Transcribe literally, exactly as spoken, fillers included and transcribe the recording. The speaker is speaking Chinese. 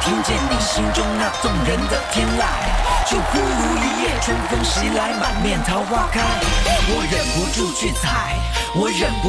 听见你心中那动人的天籁，就忽如一夜春风袭来，满面桃花开。我忍不住去采，我忍不